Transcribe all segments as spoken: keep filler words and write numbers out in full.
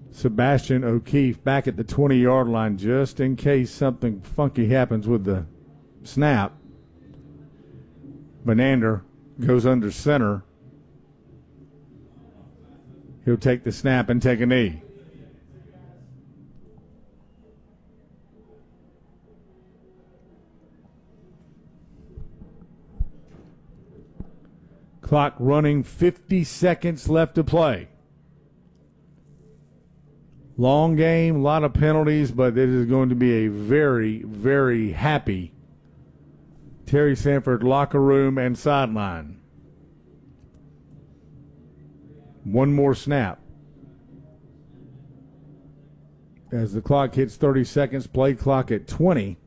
Sebastian O'Keefe back at the twenty-yard line just in case something funky happens with the snap. Benander goes under center. He'll take the snap and take a knee. Clock running, fifty seconds left to play. Long game, a lot of penalties, but it is going to be a very, very happy Terry Sanford locker room and sideline. One more snap. As the clock hits thirty seconds, play clock at twenty.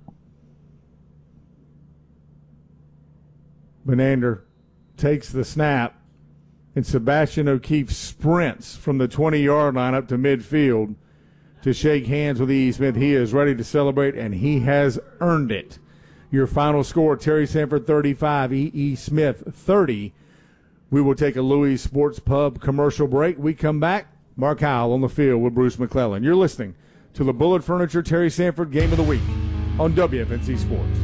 Benander takes the snap, and Sebastian O'Keefe sprints from the twenty-yard line up to midfield to shake hands with E E. Smith. He is ready to celebrate, and he has earned it. Your final score, Terry Sanford thirty-five, E E. Smith thirty. We will take a Louis Sports Pub commercial break. We come back, Mark Howell on the field with Bruce McClellan. You're listening to the Bullet Furniture Terry Sanford Game of the Week on W F N C Sports.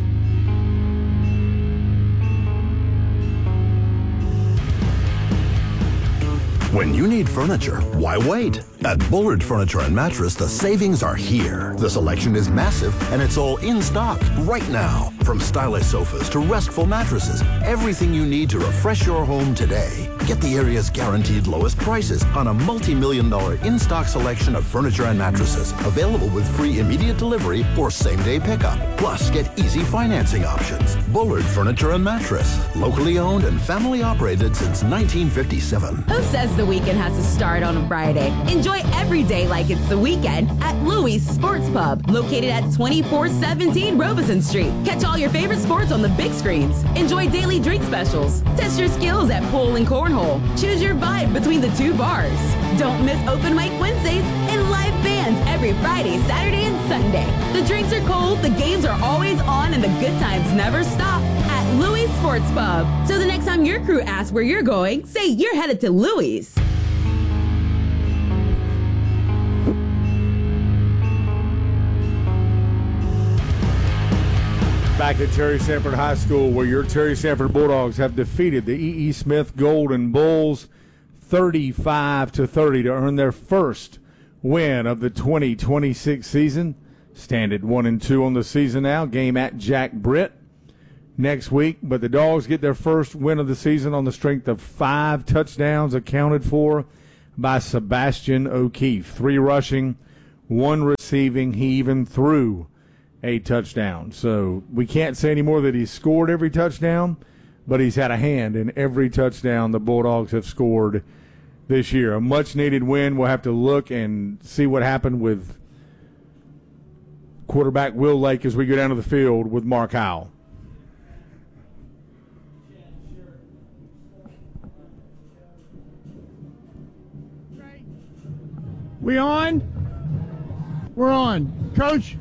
When you need furniture, why wait? At Bullard Furniture and Mattress, the savings are here. The selection is massive, and it's all in stock right now. From stylish sofas to restful mattresses, everything you need to refresh your home today. Get the area's guaranteed lowest prices on a multi-million dollar in-stock selection of furniture and mattresses, available with free immediate delivery or same-day pickup. Plus, get easy financing options. Bullard Furniture and Mattress, locally owned and family operated since nineteen fifty-seven. Who says the weekend has to start on a Friday? Enjoy every day like it's the weekend at Louis Sports Pub, located at twenty-four seventeen Robeson Street. Catch all your favorite sports on the big screens. Enjoy daily drink specials. Test your skills at pool and cornhole. Choose your vibe between the two bars. Don't miss open mic Wednesdays and live bands every Friday, Saturday, and Sunday. The drinks are cold, the games are always on, and the good times never stop at Louis Sports Pub. So the next time your crew asks where you're going, say you're headed to Louis. Back at Terry Sanford High School, where your Terry Sanford Bulldogs have defeated the E E. Smith Golden Bulls thirty-five to thirty to earn their first win of the twenty twenty-six season. Stand at one and two on the season now. Game at Jack Britt next week, but the Dogs get their first win of the season on the strength of five touchdowns accounted for by Sebastian O'Keefe. Three rushing, one receiving. He even threw a touchdown. So we can't say anymore that he's scored every touchdown, but he's had a hand in every touchdown the Bulldogs have scored this year. A much-needed win. We'll have to look and see what happened with quarterback Will Lake as we go down to the field with Mark Howell. We on? We're on. Coach?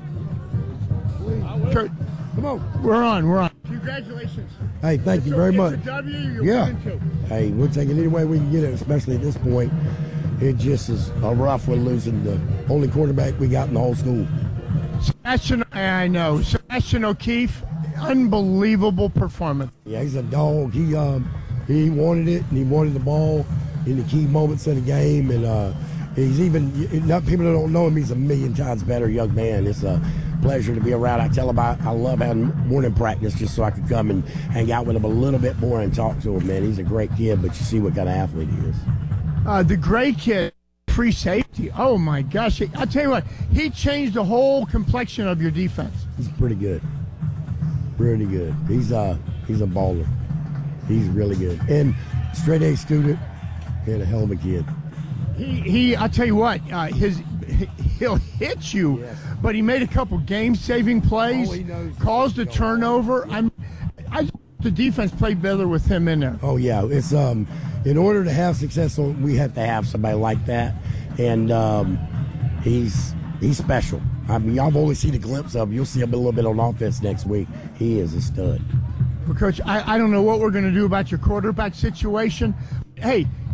Coach, come on. We're on. We're on. Congratulations. Hey, thank it's you a, very it's much. A w, you're yeah. two. Hey, we'll take it any way we can get it, especially at this point. It just is a rough with losing the only quarterback we got in the whole school. Sebastian, I know. Sebastian O'Keefe, unbelievable performance. Yeah, he's a dog. He um he wanted it, and he wanted the ball in the key moments of the game, and uh, he's even, not people that don't know him, he's a million times better young man. It's a pleasure to be around. I tell him I, I love having morning practice just so I could come and hang out with him a little bit more and talk to him, man. He's a great kid, but you see what kind of athlete he is. Uh, the great kid, free safety. Oh, my gosh. I'll tell you what, he changed the whole complexion of your defense. He's pretty good. Pretty good. He's, uh, he's a baller. He's really good. And straight A student and a hell of a kid. He, he I'll tell you what, uh, his he'll hit you, yes. But he made a couple game-saving plays, oh, caused a turnover. I'm, I the defense played better with him in there. Oh yeah, it's um, in order to have success, we have to have somebody like that, and um, he's he's special. I mean, y'all have only seen a glimpse of him. You'll see him a little bit on offense next week. He is a stud. Well, Coach, I, I don't know what we're going to do about your quarterback situation. Hey,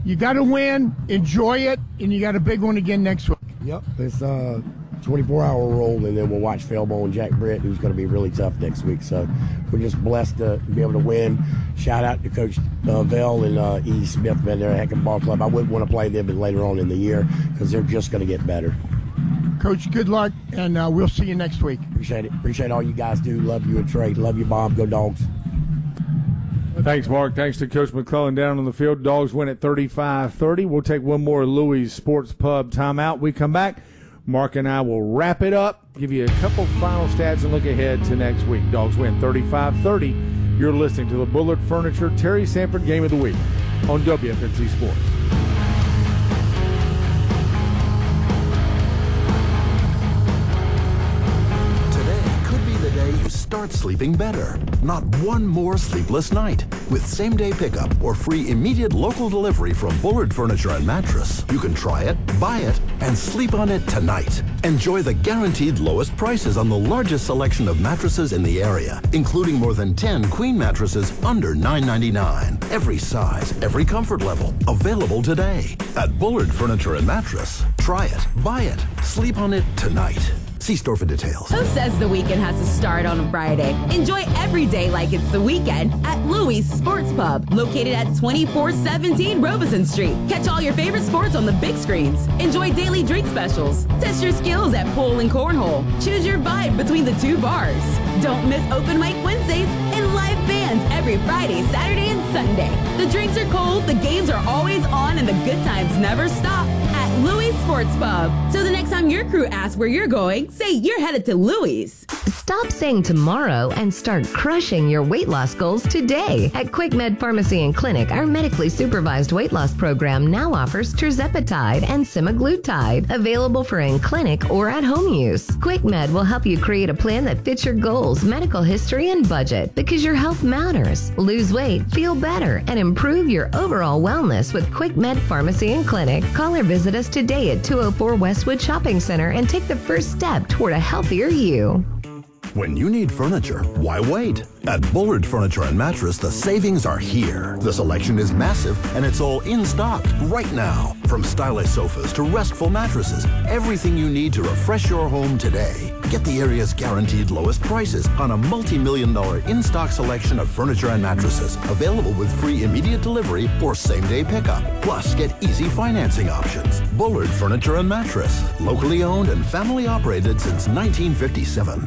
You got to win, enjoy it, and you got a big one again next week. Yep, it's a twenty-four hour roll, and then we'll watch Felbo and Jack Britt, who's going to be really tough next week. So we're just blessed to be able to win. Shout out to Coach uh, Vell and uh, E. Smith, been there, a heck of a ball club. I wouldn't want to play them later on in the year because they're just going to get better. Coach, good luck, and uh, we'll see you next week. Appreciate it. Appreciate all you guys do. Love you and Trey. Love you, Bob. Go Dogs. Thanks, Mark. Thanks to Coach McClellan down on the field. Dogs win at thirty-five thirty. We'll take one more Louis Sports Pub timeout. We come back. Mark and I will wrap it up, give you a couple final stats, and look ahead to next week. Dogs win thirty-five thirty. You're listening to the Bullard Furniture Terry Sanford Game of the Week on W F N C Sports. Start sleeping better. Not one more sleepless night. With same-day pickup or free immediate local delivery from Bullard Furniture and Mattress, you can try it, buy it, and sleep on it tonight. Enjoy the guaranteed lowest prices on the largest selection of mattresses in the area, including more than ten queen mattresses under nine ninety-nine. Every size, every comfort level, available today. At Bullard Furniture and Mattress, try it, buy it, sleep on it tonight. See store for details. Who says the weekend has to start on a Friday? Enjoy every day like it's the weekend at Louis Sports Pub, located at twenty-four seventeen Robeson Street. Catch all your favorite sports on the big screens. Enjoy daily drink specials. Test your skills at pool and cornhole. Choose your vibe between the two bars. Don't miss open mic Wednesdays and live bands every Friday, Saturday, and Sunday. The drinks are cold, the games are always on, and the good times never stop at Louis Sports Pub. So the next time your crew asks where you're going, say you're headed to Louis. Stop saying tomorrow and start crushing your weight loss goals today. At QuickMed Pharmacy and Clinic, our medically supervised weight loss program now offers tirzepatide and semaglutide, available for in-clinic or at-home use. QuickMed will help you create a plan that fits your goals, medical history, and budget, because your health matters. Lose weight, feel better, and improve your overall wellness with QuickMed Pharmacy and Clinic. Call or visit us today at two oh four Westwood Shopping Center and take the first step toward a healthier you. When you need furniture, why wait? At Bullard Furniture and Mattress, the savings are here. The selection is massive, and it's all in stock right now. From stylish sofas to restful mattresses, everything you need to refresh your home today. Get the area's guaranteed lowest prices on a multi-million dollar in-stock selection of furniture and mattresses, available with free immediate delivery or same-day pickup. Plus, get easy financing options. Bullard Furniture and Mattress, locally owned and family operated since nineteen fifty-seven.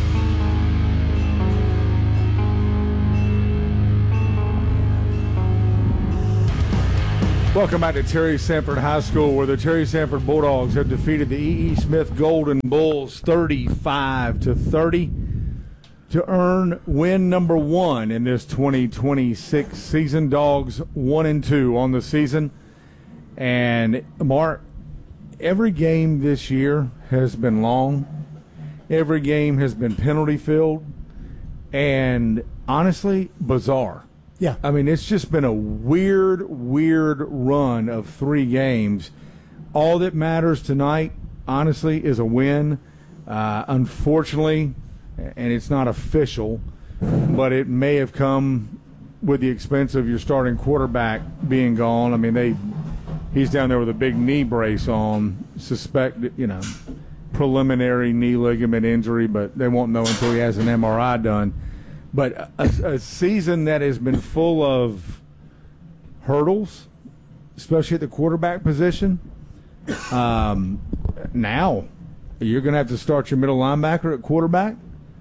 Welcome back to Terry Sanford High School, where the Terry Sanford Bulldogs have defeated the E E. Smith Golden Bulls thirty-five to thirty to earn win number one in this twenty twenty-six season. Dogs one and two on the season. And Mark, every game this year has been long. Every game has been penalty filled, and honestly, bizarre. Yeah. I mean, it's just been a weird, weird run of three games. All that matters tonight, honestly, is a win. Uh, unfortunately, and it's not official, but it may have come with the expense of your starting quarterback being gone. I mean, they he's down there with a big knee brace on, suspect, you know, preliminary knee ligament injury, but they won't know until he has an M R I done. But a, a season that has been full of hurdles, especially at the quarterback position. Um, now you're going to have to start your middle linebacker at quarterback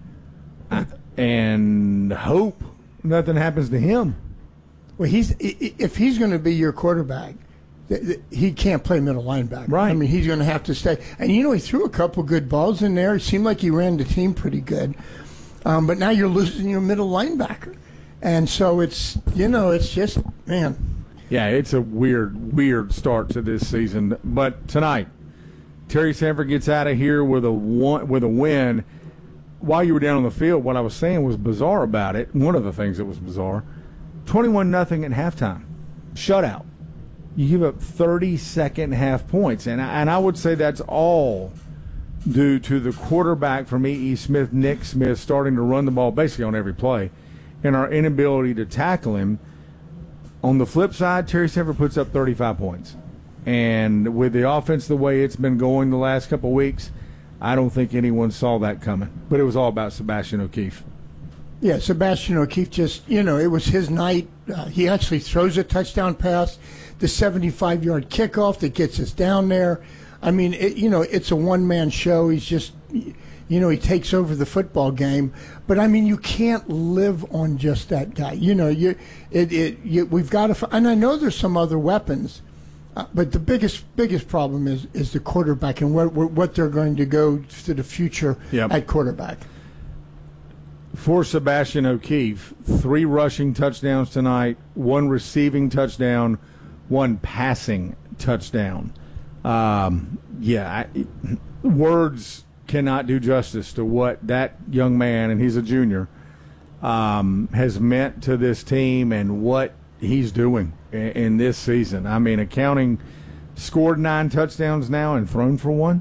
and hope nothing happens to him. Well, he's if he's going to be your quarterback, he can't play middle linebacker. Right. I mean, he's going to have to stay. And, you know, he threw a couple good balls in there. It seemed like he ran the team pretty good. Um, but now you're losing your middle linebacker. And so it's, you know, it's just, man. Yeah, it's a weird, weird start to this season. But tonight, Terry Sanford gets out of here with a one, with a win. While you were down on the field, what I was saying was bizarre about it. One of the things that was bizarre, twenty-one nothing at halftime. Shutout. You give up thirty second half points. And I, and I would say that's all due to the quarterback from E E. Smith, Nick Smith, starting to run the ball basically on every play, and our inability to tackle him. On the flip side, Terry Sanford puts up thirty-five points. And with the offense the way it's been going the last couple of weeks, I don't think anyone saw that coming. But it was all about Sebastian O'Keefe. Yeah, Sebastian O'Keefe just, you know, it was his night. Uh, he actually throws a touchdown pass, the seventy-five-yard kickoff that gets us down there. I mean, it, you know, it's a one-man show. He's just, you know, he takes over the football game. But, I mean, you can't live on just that guy. You know, you, it, it, you, we've got to – and I know there's some other weapons. Uh, but the biggest biggest problem is is the quarterback and what what they're going to go to the future yep. at quarterback. For Sebastian O'Keefe, three rushing touchdowns tonight, one receiving touchdown, one passing touchdown. Um, yeah, I, words cannot do justice to what that young man, and he's a junior, um, has meant to this team and what he's doing in, in this season. I mean, accounting, scored nine touchdowns now and thrown for one.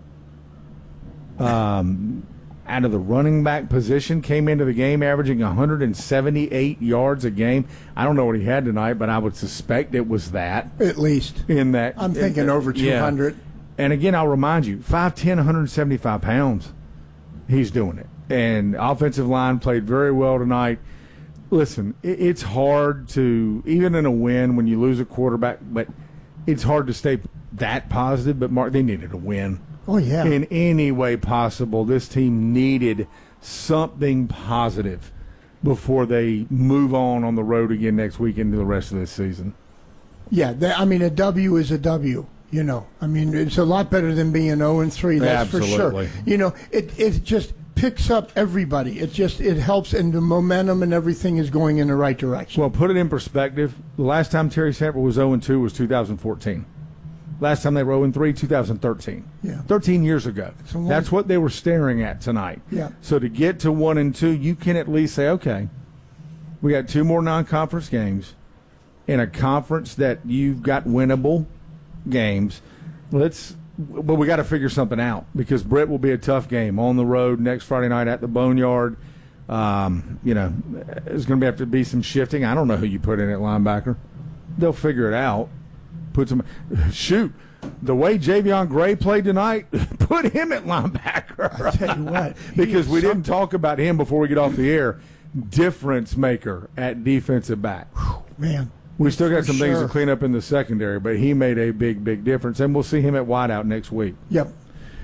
Um, out of the running back position, came into the game averaging one hundred seventy-eight yards a game. I don't know what he had tonight, but I would suspect it was that. At least. In that. I'm thinking uh, over two hundred. Yeah. And again, I'll remind you, five ten, one hundred seventy-five pounds. He's doing it. And offensive line played very well tonight. Listen, it's hard to, even in a win when you lose a quarterback, but it's hard to stay that positive. But, Mark, they needed a win. Oh, yeah. In any way possible, this team needed something positive before they move on on the road again next week into the rest of this season. Yeah, they, I mean, a W is a W. You know, I mean, it's a lot better than being oh and three, that's Absolutely. for sure. You know, it it just picks up everybody. It just, it helps, and the momentum and everything is going in the right direction. Well, put it in perspective. The last time Terry Sanford was oh and two was two thousand fourteen. Last time they were oh and three, two thousand thirteen. Yeah. thirteen years ago. Long... That's what they were staring at tonight. Yeah. So to get to one and two, you can at least say, okay, we got two more non-conference games in a conference that you've got winnable games. Let's, but we got to figure something out because Britt will be a tough game on the road next Friday night at the Boneyard. Um, you know, there's going to have to be some shifting. I don't know who you put in at linebacker. They'll figure it out. Put some shoot. The way Javion Gray played tonight, put him at linebacker. I tell you what, because we didn't talk about him before we get off the air. Difference maker at defensive back. Man. We still got For some things sure. to clean up in the secondary, but he made a big, big difference, and we'll see him at wideout next week. Yep.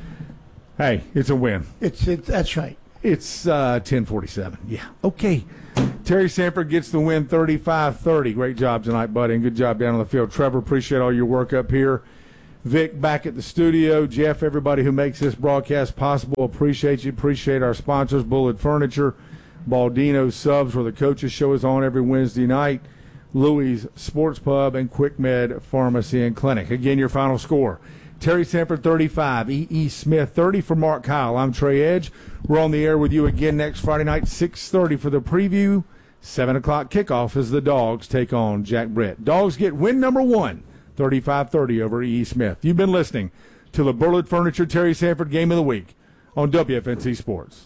Hey, it's a win. It's it, that's right. It's uh, ten forty-seven. Yeah. Okay. Terry Sanford gets the win thirty-five thirty. Great job tonight, buddy, and good job down on the field. Trevor, appreciate all your work up here. Vic, back at the studio. Jeff, everybody who makes this broadcast possible, appreciate you. Appreciate our sponsors, Bullet Furniture, Baldino's Subs, where the coaches show is on every Wednesday night, Louis Sports Pub, and Quick Med Pharmacy and Clinic. Again, your final score. Terry Sanford thirty-five, E E. Smith thirty for Mark Kyle. I'm Trey Edge. We're on the air with you again next Friday night, six thirty for the preview. seven o'clock kickoff as the Dogs take on Jack Britt. Dogs get win number one, thirty-five thirty over E E. Smith. You've been listening to the Bullet Furniture Terry Sanford Game of the Week on W F N C Sports.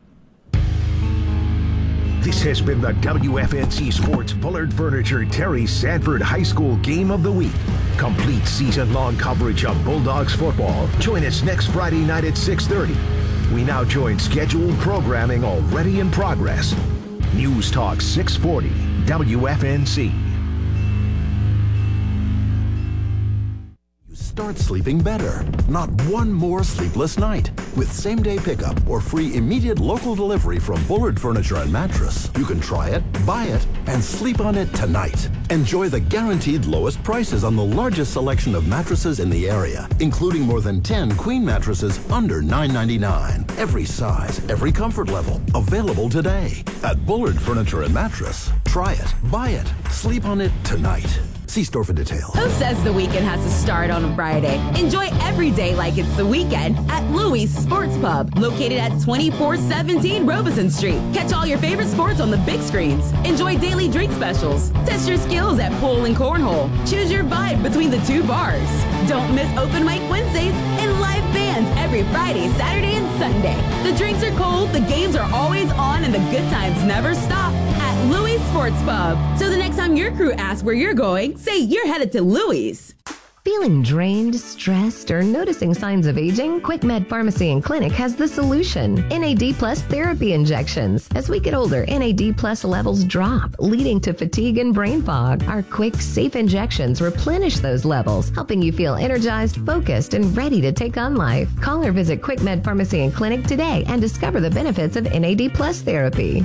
This has been the W F N C Sports Bullard Furniture Terry Sanford High School Game of the Week. Complete season-long coverage of Bulldogs football. Join us next Friday night at six thirty. We now join scheduled programming already in progress. News Talk six forty, W F N C. Start sleeping better. Not one more sleepless night. With same-day pickup or free immediate local delivery from Bullard Furniture and Mattress, you can try it, buy it, and sleep on it tonight. Enjoy the guaranteed lowest prices on the largest selection of mattresses in the area, including more than ten queen mattresses under nine ninety-nine. Every size, every comfort level. Available today at Bullard Furniture and Mattress. Try it, buy it, sleep on it tonight. See store for details. Who says the weekend has to start on a Friday? Enjoy every day like it's the weekend at Louis Sports Pub, located at twenty-four seventeen Robeson Street. Catch all your favorite sports on the big screens. Enjoy daily drink specials. Test your skills at pool and cornhole. Choose your vibe between the two bars. Don't miss open mic Wednesdays and live bands every Friday, Saturday, and Sunday. The drinks are cold, the games are always on, and the good times never stop at Louis Sports Pub. So the next time your crew asks where you're going, say you're headed to Louis. Feeling drained, stressed, or noticing signs of aging? QuickMed Pharmacy and Clinic has the solution. N A D Plus therapy injections. As we get older, N A D Plus levels drop, leading to fatigue and brain fog. Our quick, safe injections replenish those levels, helping you feel energized, focused, and ready to take on life. Call or visit QuickMed Pharmacy and Clinic today and discover the benefits of N A D Plus therapy.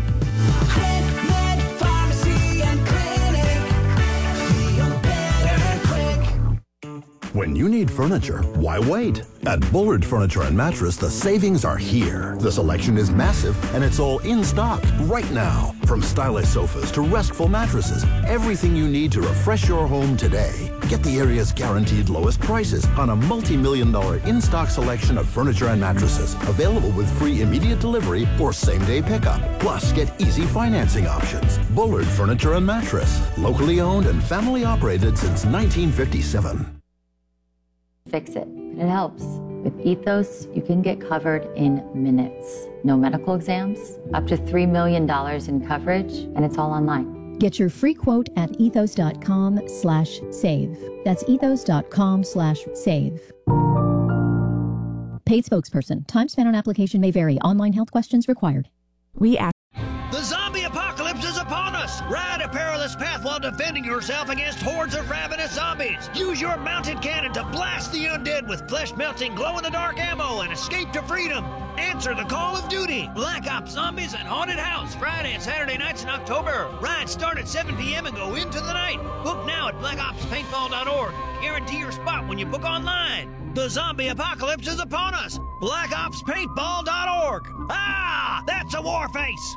When you need furniture, why wait? At Bullard Furniture and Mattress, the savings are here. The selection is massive, and it's all in stock right now. From stylish sofas to restful mattresses, everything you need to refresh your home today. Get the area's guaranteed lowest prices on a multi-million dollar in-stock selection of furniture and mattresses, available with free immediate delivery or same-day pickup. Plus, get easy financing options. Bullard Furniture and Mattress, locally owned and family operated since nineteen fifty-seven. Fix it. It helps. With Ethos, you can get covered in minutes. No medical exams, up to three million dollars in coverage, and it's all online. Get your free quote at ethos.com slash save. That's ethos.com slash save. Paid spokesperson. Time spent on application may vary. Online health questions required. We ask. The zombie apocalypse is upon us! Ride a perilous path while defending yourself against hordes of ravenous zombies! Use your mounted cannon to blast the undead with flesh-melting, glow-in-the-dark ammo and escape to freedom! Answer the call of duty! Black Ops Zombies and Haunted House, Friday and Saturday nights in October. Rides start at seven p.m. and go into the night. Book now at black ops paintball dot org. Guarantee your spot when you book online. The zombie apocalypse is upon us! black ops paintball dot org. Ah! That's a war face!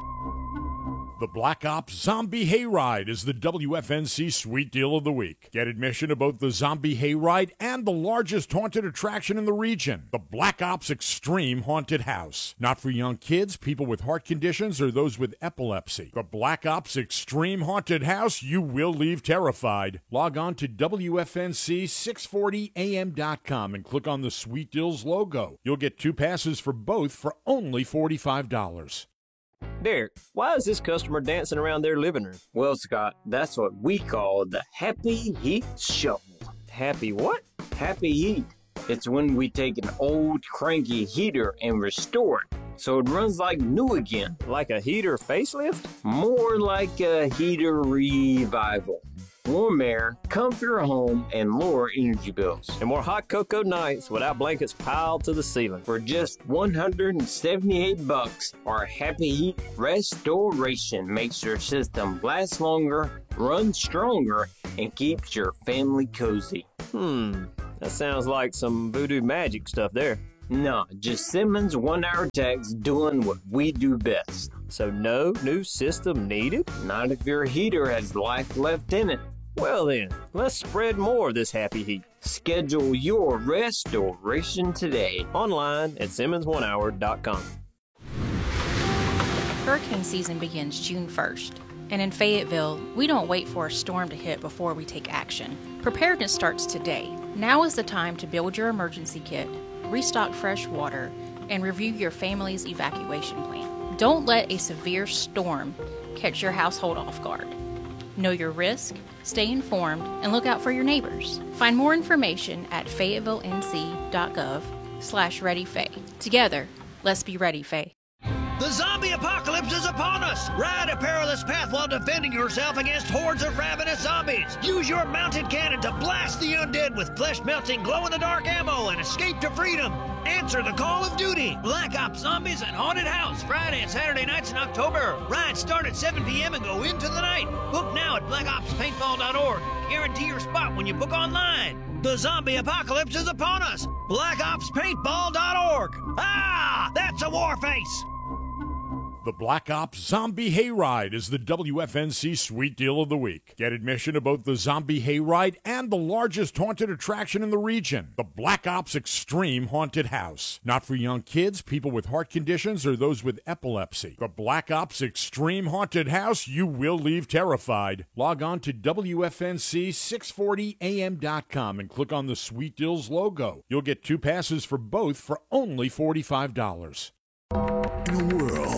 The Black Ops Zombie Hayride is the W F N C Sweet Deal of the Week. Get admission to both the Zombie Hayride and the largest haunted attraction in the region, the Black Ops Extreme Haunted House. Not for young kids, people with heart conditions, or those with epilepsy. The Black Ops Extreme Haunted House, you will leave terrified. Log on to W F N C six forty A M dot com and click on the Sweet Deals logo. You'll get two passes for both for only forty-five dollars. Derek, why is this customer dancing around their living room? Well, Scott, that's what we call the Happy Heat Shuffle. Happy what? Happy Heat. It's when we take an old cranky heater and restore it so it runs like new again. Like a heater facelift? More like a heater revival. Warm air, comfier home, and lower energy bills. And more hot cocoa nights without blankets piled to the ceiling. For just one hundred seventy-eight bucks, our Happy Heat Restoration makes your system last longer, run stronger, and keeps your family cozy. Hmm, that sounds like some voodoo magic stuff there. No, just Simmons one-hour techs doing what we do best. So no new system needed? Not if your heater has life left in it. Well then, let's spread more of this happy heat. Schedule your restoration today. Online at simmons one hour dot com. Hurricane season begins June first. And in Fayetteville, we don't wait for a storm to hit before we take action. Preparedness starts today. Now is the time to build your emergency kit, restock fresh water, and review your family's evacuation plan. Don't let a severe storm catch your household off guard. Know your risk, stay informed, and look out for your neighbors. Find more information at fayetteville.nc.gov slash readyfay. Together, let's be ready, Faye. The zombie apocalypse is upon us! Ride a perilous path while defending yourself against hordes of ravenous zombies! Use your mounted cannon to blast the undead with flesh-melting, glow-in-the-dark ammo and escape to freedom! Answer the call of duty! Black Ops Zombies and Haunted House, Friday and Saturday nights in October. Rides start at seven p.m. and go into the night. Book now at black ops paintball dot org. Guarantee your spot when you book online. The zombie apocalypse is upon us! black ops paintball dot org. Ah! That's a war face! The Black Ops Zombie Hayride is the W F N C Sweet Deal of the Week. Get admission to both the Zombie Hayride and the largest haunted attraction in the region, the Black Ops Extreme Haunted House. Not for young kids, people with heart conditions, or those with epilepsy. The Black Ops Extreme Haunted House, you will leave terrified. Log on to W F N C six forty A M dot com and click on the Sweet Deals logo. You'll get two passes for both for only forty-five dollars. In a world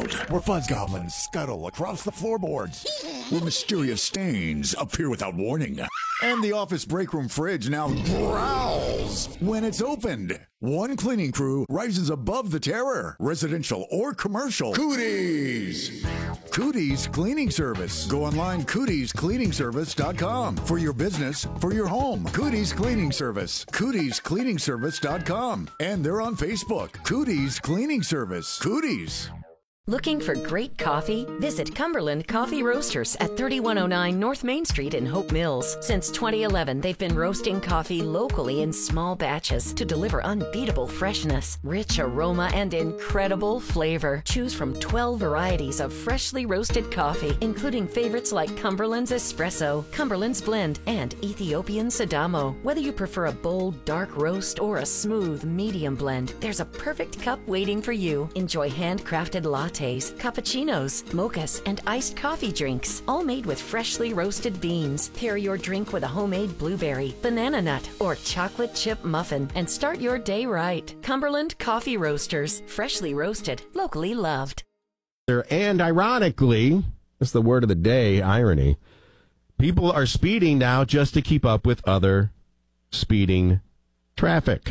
world, where fuzz goblins scuttle across the floorboards, where mysterious stains appear without warning, and the office break room fridge now growls when it's opened. One cleaning crew rises above the terror, residential or commercial. Cooties! Cooties Cleaning Service. Go online, cooties cleaning service dot com. For your business, for your home. Cooties Cleaning Service. cooties cleaning service dot com. And they're on Facebook. Cooties Cleaning Service. Cooties. Looking for great coffee? Visit Cumberland Coffee Roasters at thirty-one oh nine North Main Street in Hope Mills. Since twenty eleven, they've been roasting coffee locally in small batches to deliver unbeatable freshness, rich aroma, and incredible flavor. Choose from twelve varieties of freshly roasted coffee, including favorites like Cumberland's Espresso, Cumberland's Blend, and Ethiopian Sidamo. Whether you prefer a bold, dark roast or a smooth, medium blend, there's a perfect cup waiting for you. Enjoy handcrafted lattes, cappuccinos, mochas, and iced coffee drinks, all made with freshly roasted beans. Pair your drink with a homemade blueberry, banana nut, or chocolate chip muffin, and start your day right. Cumberland Coffee Roasters, freshly roasted, locally loved. And ironically, that's the word of the day, irony, people are speeding now just to keep up with other speeding traffic.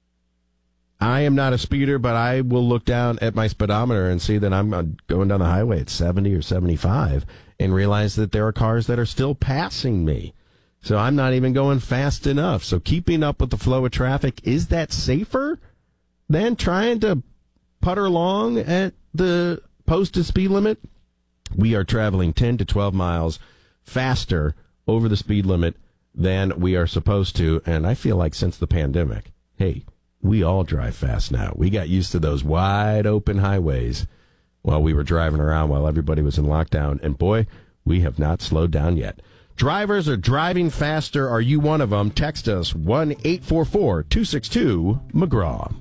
I am not a speeder, but I will look down at my speedometer and see that I'm going down the highway at seventy or seventy-five and realize that there are cars that are still passing me. So I'm not even going fast enough. So keeping up with the flow of traffic, is that safer than trying to putter along at the posted speed limit? We are traveling ten to twelve miles faster over the speed limit than we are supposed to. And I feel like since the pandemic, hey, we all drive fast now. We got used to those wide open highways while we were driving around while everybody was in lockdown. And boy, we have not slowed down yet. Drivers are driving faster. Are you one of them? Text us one eight four four two six two McGraw.